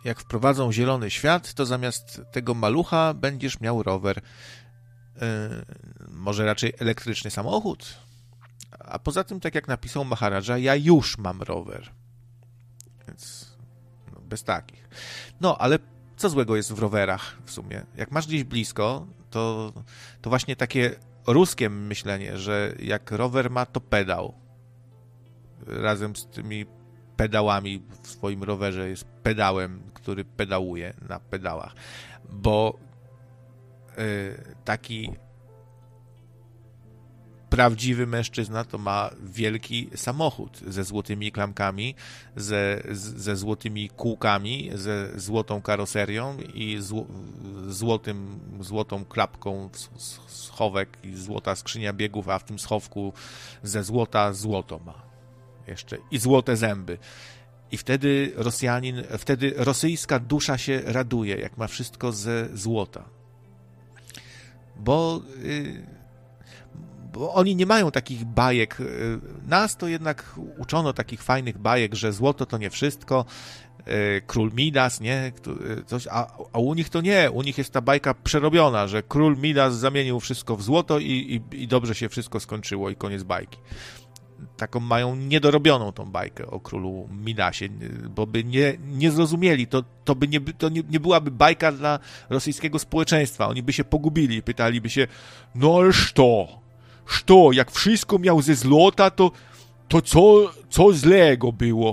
jak wprowadzą zielony świat, to zamiast tego malucha będziesz miał rower. Może raczej elektryczny samochód. A poza tym, tak jak napisał Maharadża, ja już mam rower. Więc bez takich. No, ale co złego jest w rowerach w sumie? Jak masz gdzieś blisko, to właśnie takie ruskie myślenie, że jak rower ma, to pedał. Razem z tymi pedałami w swoim rowerze jest pedałem, który pedałuje na pedałach. Bo taki prawdziwy mężczyzna to ma wielki samochód ze złotymi klamkami, ze złotymi kółkami, ze złotą karoserią i złotą klapką schowek i złota skrzynia biegów, a w tym schowku ze złota złoto ma jeszcze i złote zęby. I wtedy rosyjska dusza się raduje, jak ma wszystko ze złota. Bo oni nie mają takich bajek. Nas to jednak uczono takich fajnych bajek, że złoto to nie wszystko, król Midas, nie? Coś, a u nich to nie. U nich jest ta bajka przerobiona, że król Midas zamienił wszystko w złoto i dobrze się wszystko skończyło i koniec bajki. Taką mają niedorobioną tą bajkę o królu Midasie, bo by nie zrozumieli, to nie byłaby bajka dla rosyjskiego społeczeństwa. Oni by się pogubili, pytaliby się, no ale co, jak wszystko miał ze złota, to co złego było?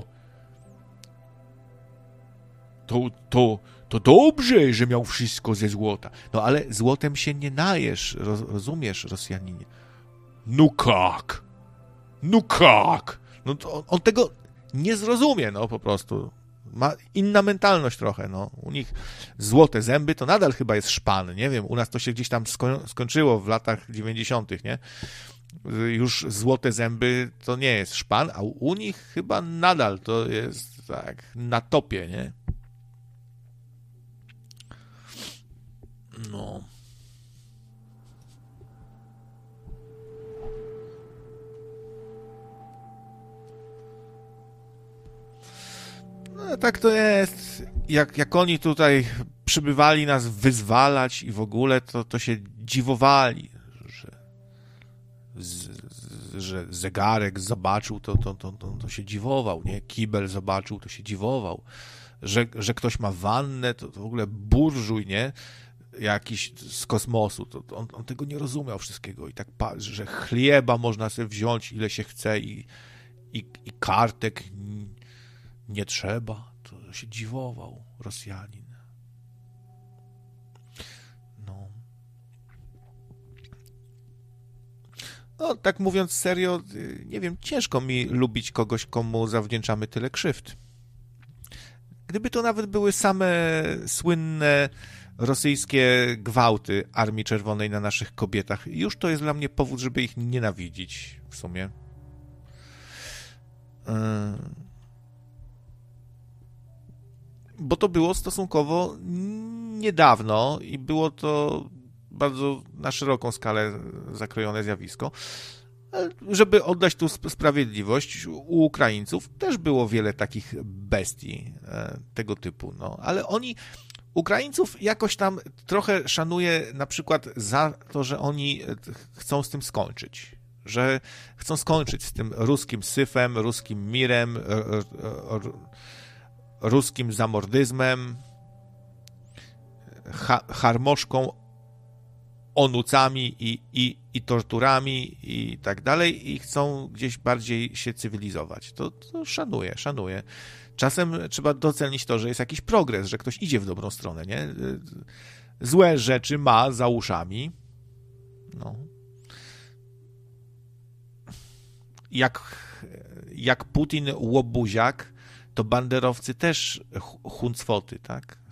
To dobrze, że miał wszystko ze złota. No ale złotem się nie najesz, rozumiesz, Rosjaninie? No jak? No to on tego nie zrozumie, no po prostu. Ma inna mentalność trochę, no. U nich złote zęby to nadal chyba jest szpan, nie wiem, u nas to się gdzieś tam skończyło w latach 90., nie? Już złote zęby to nie jest szpan, a u nich chyba nadal to jest tak na topie, nie? No. No, tak to jest. Jak oni tutaj przybywali nas wyzwalać i w ogóle, to się dziwowali, że zegarek zobaczył, to się dziwował, nie? Kibel zobaczył, to się dziwował. Że ktoś ma wannę, to w ogóle burżuj, nie? Jakiś z kosmosu, to on tego nie rozumiał wszystkiego i tak, że chleba można sobie wziąć ile się chce i kartek nie trzeba, to się dziwował Rosjanin. No, tak mówiąc serio, nie wiem, ciężko mi lubić kogoś, komu zawdzięczamy tyle krzywd. Gdyby to nawet były same słynne rosyjskie gwałty Armii Czerwonej na naszych kobietach, już to jest dla mnie powód, żeby ich nienawidzić w sumie. Bo to było stosunkowo niedawno i było to bardzo na szeroką skalę zakrojone zjawisko. Żeby oddać tu sprawiedliwość, u Ukraińców też było wiele takich bestii tego typu, no. Ale Ukraińców jakoś tam trochę szanuję na przykład za to, że oni chcą z tym skończyć. Że chcą skończyć z tym ruskim syfem, ruskim mirem, ruskim zamordyzmem, harmoszką, onucami i torturami i tak dalej i chcą gdzieś bardziej się cywilizować. To szanuję. Czasem trzeba docenić to, że jest jakiś progres, że ktoś idzie w dobrą stronę, nie? Złe rzeczy ma za uszami. No. Jak Putin łobuziak, to banderowcy też huncwoty, tak?